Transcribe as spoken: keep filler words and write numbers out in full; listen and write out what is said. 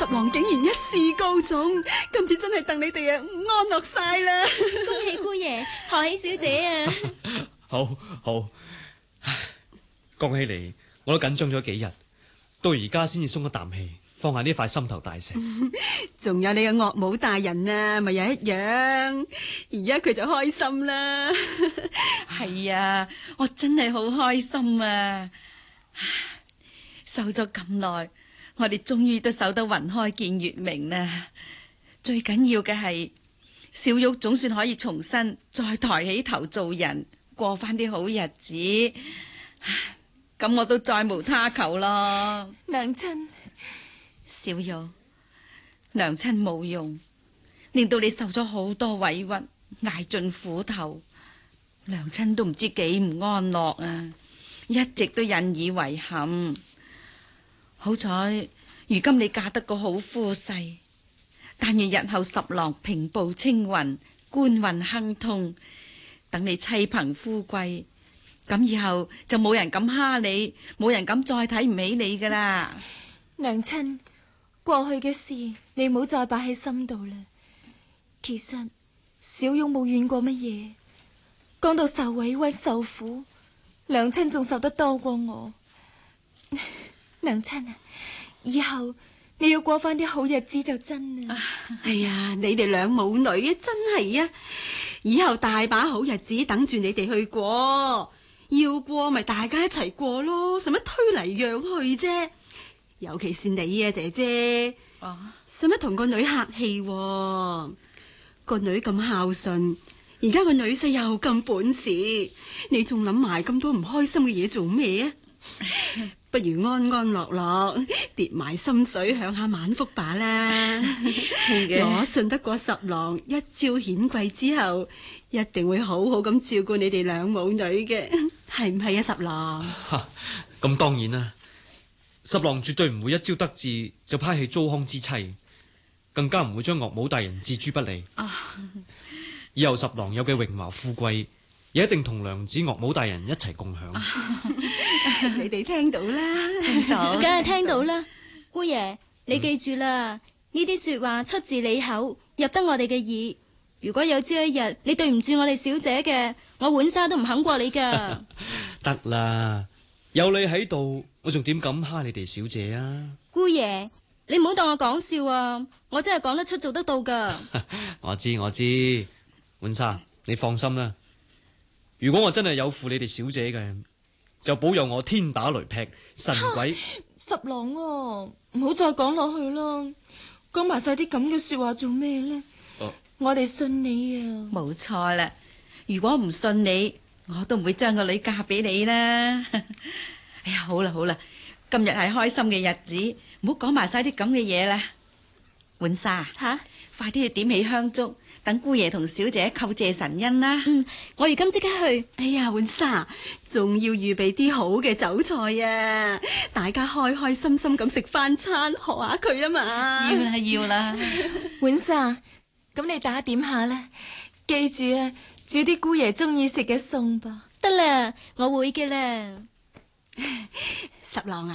十郎竟然一試告中，今次真係戥你哋啊安樂晒啦！ 恭喜姑爺，賀喜小姐啊！ 好好，講起嚟我都緊張咗幾日，到而家先至鬆一啖氣，放下呢塊心頭大石。 仲有你嘅岳母大人啊，咪又一樣，而家佢就開心啦。 係啊，我真係好開心啊！守咗咁耐，我哋終於都守得雲開見月明啦。最緊要嘅係小玉總算可以重新再抬起頭做人，過翻啲好日子。咁我都再無他求咯。 娘親， 小玉，娘親冇用，令到你受咗好多委屈，捱盡苦頭，娘親都唔知幾唔安樂啊！一直都引以為憾。好彩如今你嫁得個好夫婿，但願日後十郎平步青雲，官運亨通，等你妻憑夫貴，咁以後就冇人敢蝦你，冇人敢再睇唔起你噶啦。 娘親，過去嘅事你唔好再擺喺心度啦。其實小玉冇怨過乜嘢，講到受委屈受苦，娘親仲受得多過我。娘親啊，以後你要過翻啲好日子就真啦。 哎呀，你哋兩母女啊，真係啊！以後大把好日子等住你哋去過，要過咪大家一齊過咯，使乜推嚟讓去啫？尤其是你啊，姐姐，使乜同個女客氣啊？個女咁孝順，而家個女婿又咁本事，你仲諗埋咁多唔開心嘅嘢做咩啊？不如安安樂樂跌埋心水享下晚福吧啦。我信得過十郎一朝顯貴之後，一定會好好咁照顧你哋兩母女嘅，係唔係啊？十郎， 咁當然啦，十郎絕對唔會一朝得志就拋棄糟糠之妻，更加唔會將岳母大人置諸不理。以後十郎有嘅榮華富貴，也一定同娘子岳母大人一齊共享。 你哋聽到啦， 聽到，梗係聽到啦。姑爺，你記住啦，呢啲說話出自你口，入得我哋嘅耳。如果有朝一日你對唔住我哋小姐嘅，我碗沙都唔肯過你噶。 得啦，有你喺度，我仲點敢蝦你哋小姐啊？ 姑爺，你唔好當我講笑啊！我真係講得出做得到噶。 我知我知，碗沙，你放心啦。如果我真係有負你哋小姐嘅，就保佑我天打雷劈神鬼。 十郎啊，唔好再講落去啦，講埋晒啲咁嘅說話做咩呢？哦、我哋信你啊！ 冇錯啦，如果唔信你，我都唔會將個女嫁俾你啦。哎呀，好啦好啦，今日係開心嘅日子，唔好講埋晒啲咁嘅嘢啦。碗沙， 吓， 快啲去點起香燭，等姑爺同小姐叩謝神恩啦。 嗯，我而家即刻去。 哎呀，碗沙，仲要預備啲好嘅酒菜啊！大家開開心心咁食翻餐，學下佢啊嘛。 要啦要啦。 碗沙，咁你打點下啦，記住啊，煮啲姑爺中意食嘅餸噃。得啦，我會嘅啦。 十郎啊！